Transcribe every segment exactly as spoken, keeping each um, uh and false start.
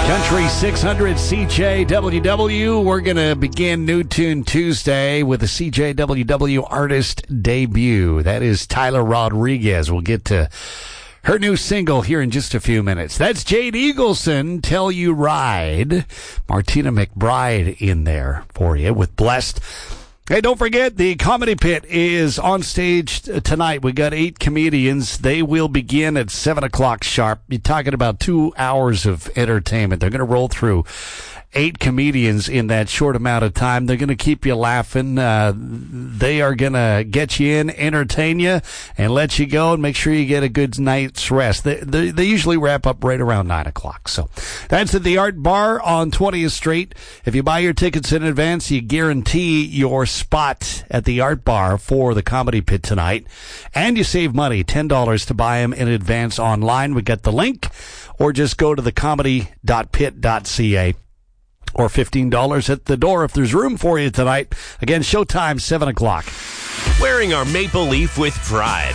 Country six hundred C J W W. We're going to begin New Tune Tuesday with a C J W W artist debut. That is Tyler Rodriguez. We'll get to her new single here in just a few minutes. That's Jade Eagleson, Tell You Ride. Martina McBride in there for you with Blessed. Hey, don't forget, the Comedy Pit is on stage tonight. We got eight comedians. They will begin at seven o'clock sharp. You're talking about two hours of entertainment. They're going to roll through eight comedians in that short amount of time. They're going to keep you laughing. Uh, they are going to get you in, entertain you, and let you go, and make sure you get a good night's rest. They, they, they usually wrap up right around nine o'clock. So that's at the Art Bar on twentieth Street. If you buy your tickets in advance, you guarantee your spot at the Art Bar for the Comedy Pit tonight. And you save money, ten dollars to buy them in advance online. We got the link, or just go to the comedy dot pit dot c a. Or fifteen dollars at the door if there's room for you tonight. Again, showtime, seven o'clock. Wearing our maple leaf with pride.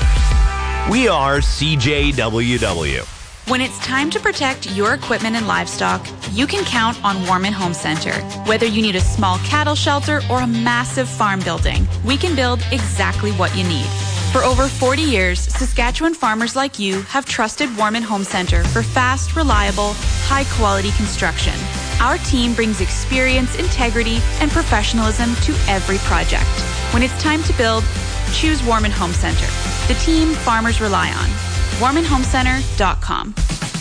We are C J W W. When it's time to protect your equipment and livestock, you can count on Warman Home Center. Whether you need a small cattle shelter or a massive farm building, we can build exactly what you need. For over forty years, Saskatchewan farmers like you have trusted Warman Home Center for fast, reliable, high-quality construction. Our team brings experience, integrity, and professionalism to every project. When it's time to build, choose Warman Home Center, the team farmers rely on. warman home center dot com.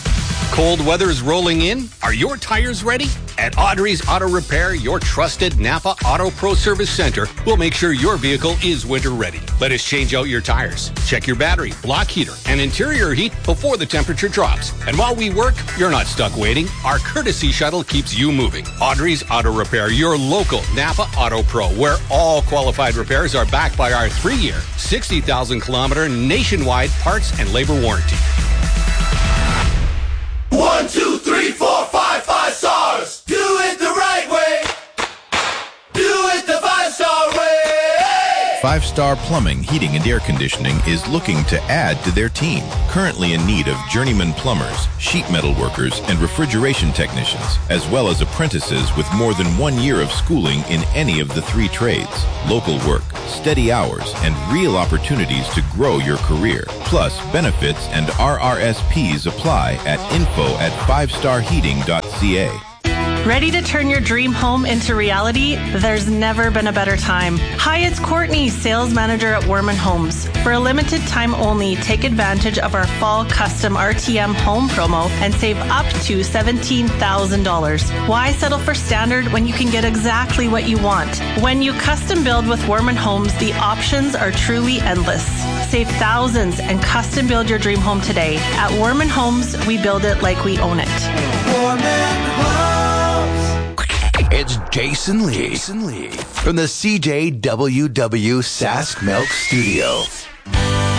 Cold weather is rolling in. Are your tires ready? At Audrey's Auto Repair, your trusted Napa Auto Pro Service Center will make sure your vehicle is winter ready. Let us change out your tires, check your battery, block heater, and interior heat before the temperature drops. And while we work, you're not stuck waiting. Our courtesy shuttle keeps you moving. Audrey's Auto Repair, your local Napa Auto Pro, where all qualified repairs are backed by our three-year, sixty thousand kilometer nationwide parts and labor warranty. One, two, three, four, five, five stars. Do it the right way. Do it the five-star way. Five Star Plumbing, Heating, and Air Conditioning is looking to add to their team. Currently in need of journeyman plumbers, sheet metal workers, and refrigeration technicians, as well as apprentices with more than one year of schooling in any of the three trades. Local work, steady hours, and real opportunities to grow your career. Plus, benefits and R R S Ps apply at info at five star heating dot c a. Ready to turn your dream home into reality? There's never been a better time. Hi, it's Courtney, sales manager at Warman Homes. For a limited time only, take advantage of our fall custom R T M home promo and save up to seventeen thousand dollars. Why settle for standard when you can get exactly what you want? When you custom build with Warman Homes, the options are truly endless. Save thousands and custom build your dream home today. At Warman Homes, we build it like we own it. Warman Homes. It's Jason Lee. Jason Lee from the C J W W Sask Milk Studio.